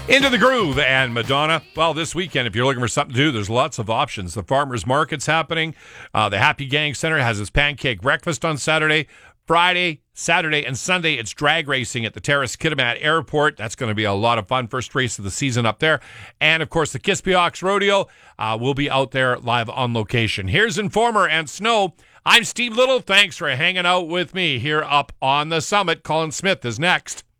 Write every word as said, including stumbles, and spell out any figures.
Into the Groove and Madonna. Well, this weekend, if you're looking for something to do, there's lots of options. The Farmers Market's happening. Uh, the Happy Gang Center has its pancake breakfast on Saturday. Friday, Saturday, and Sunday, it's drag racing at the Terrace Kitimat Airport. That's going to be a lot of fun. First race of the season up there. And, of course, the Kispiox Rodeo uh, will be out there live on location. Here's Informer and Snow. I'm Steve Little. Thanks for hanging out with me here up on the summit. Colin Smith is next.